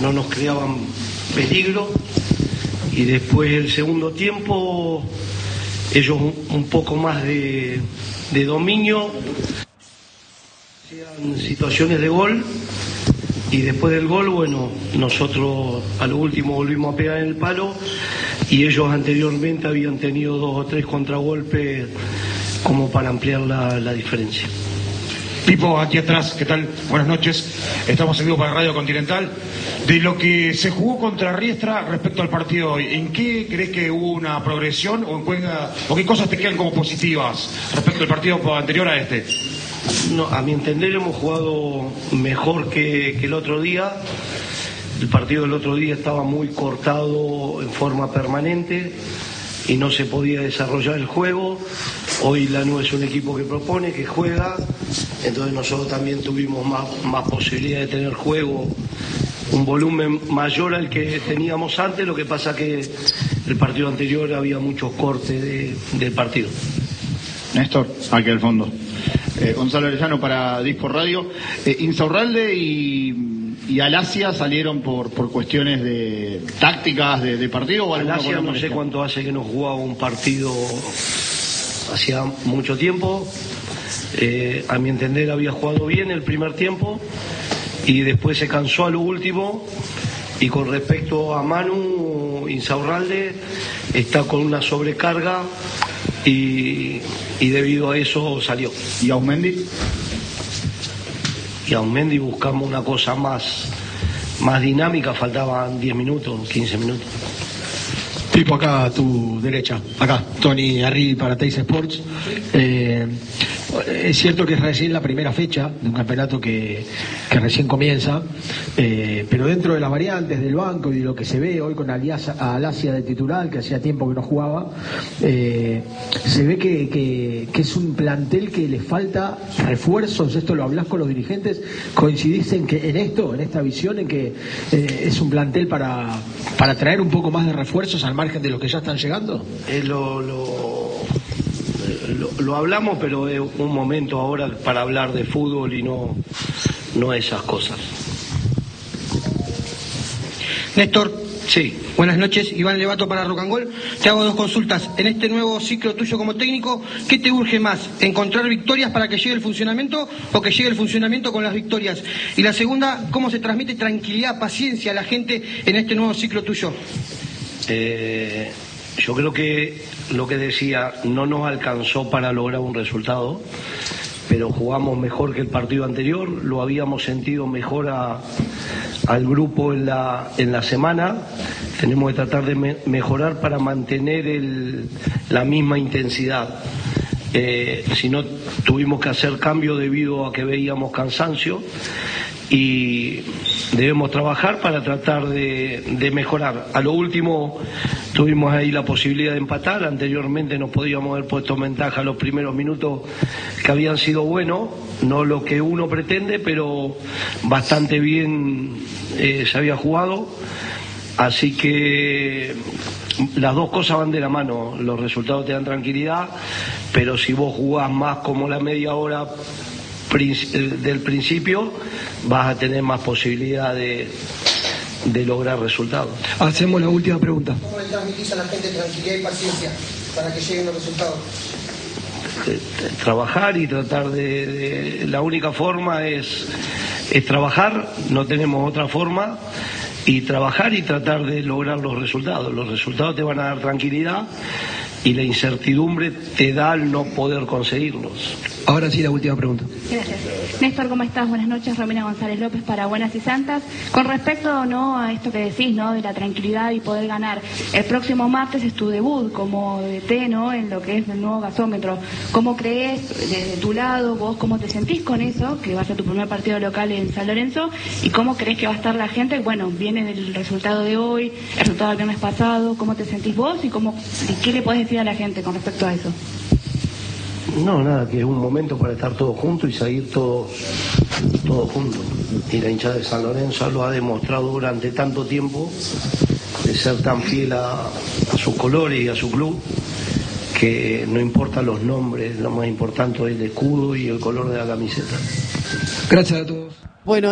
no nos creaban peligro, y después el segundo tiempo ellos un poco más de dominio, hacían situaciones de gol, y después del gol, bueno, nosotros a lo último volvimos a pegar en el palo, y ellos anteriormente habían tenido 2 o 3 contragolpes como para ampliar la diferencia. Pipo, aquí atrás, ¿qué tal? Buenas noches. Estamos en vivo para Radio Continental. De lo que se jugó contra Riestra respecto al partido hoy, ¿en qué crees que hubo una progresión o qué cosas te quedan como positivas respecto al partido anterior a este? No, a mi entender hemos jugado mejor que el otro día. El partido del otro día estaba muy cortado en forma permanente y no se podía desarrollar el juego. Hoy Lanús es un equipo que propone, que juega, entonces nosotros también tuvimos más posibilidad de tener juego, un volumen mayor al que teníamos antes. Lo que pasa que el partido anterior había muchos cortes del partido. Néstor, aquí al fondo. Gonzalo Arellano para Dispo Radio. Insaurralde y Alasia salieron por cuestiones de tácticas de partido. ¿O Alasia no sé cuánto hace que no jugaba un partido, hacía mucho tiempo. A mi entender había jugado bien el primer tiempo y después se cansó a lo último. Y con respecto a Manu, Insaurralde está con una sobrecarga y debido a eso salió. ¿Y Aumendi? Y Aumendi buscamos una cosa más dinámica, faltaban 10 minutos, 15 minutos. Tipo, acá a tu derecha, acá, Tony Arribi para Teis Sports. Es cierto que es recién la primera fecha de un campeonato que recién comienza, pero dentro de las variantes del banco y de lo que se ve hoy con Alasia de titular, que hacía tiempo que no jugaba, se ve que es un plantel que le falta refuerzos. Esto lo hablás con los dirigentes, coincidís en esta visión, en que es un plantel para traer un poco más de refuerzos al margen de los que ya están llegando. Lo hablamos, pero es un momento ahora para hablar de fútbol y no esas cosas. Néstor. Sí. Buenas noches, Iván Levato para Rock and Roll. Te hago 2 consultas. En este nuevo ciclo tuyo como técnico, ¿qué te urge más? ¿Encontrar victorias para que llegue el funcionamiento o que llegue el funcionamiento con las victorias? Y la segunda, ¿cómo se transmite tranquilidad, paciencia a la gente en este nuevo ciclo tuyo? Yo creo que lo que decía, no nos alcanzó para lograr un resultado, pero jugamos mejor que el partido anterior, lo habíamos sentido mejor al grupo en la semana. Tenemos que tratar de mejorar para mantener la misma intensidad. Si no, tuvimos que hacer cambio debido a que veíamos cansancio, y debemos trabajar para tratar de mejorar. A lo último tuvimos ahí la posibilidad de empatar. Anteriormente nos podíamos haber puesto en ventaja los primeros minutos, que habían sido buenos, no lo que uno pretende, pero bastante bien se había jugado. Así que las dos cosas van de la mano. Los resultados te dan tranquilidad, pero si vos jugás más como la media hora del principio, vas a tener más posibilidad de lograr resultados. Hacemos la última pregunta. ¿Cómo le transmitís a la gente tranquilidad y paciencia para que lleguen los resultados? Trabajar y tratar la única forma es trabajar, no tenemos otra forma, y trabajar y tratar de lograr los resultados. Los resultados te van a dar tranquilidad y la incertidumbre te da al no poder conseguirlos. Ahora sí, la última pregunta. Gracias. Néstor, ¿cómo estás? Buenas noches. Romina González López para Buenas y Santas. Con respecto a esto que decís, de la tranquilidad y poder ganar, el próximo martes es tu debut como DT, en lo que es el nuevo gasómetro. ¿Cómo crees, desde tu lado, vos cómo te sentís con eso, que va a ser tu primer partido local en San Lorenzo, y cómo crees que va a estar la gente? Bueno, viene del resultado de hoy, el resultado del viernes pasado, ¿cómo te sentís vos y qué le podés decir a la gente con respecto a eso? No, nada, que es un momento para estar todos juntos y seguir todos juntos. Y la hinchada de San Lorenzo lo ha demostrado durante tanto tiempo, de ser tan fiel a sus colores y a su club, que no importan los nombres, lo más importante es el escudo y el color de la camiseta. Gracias a todos. Bueno.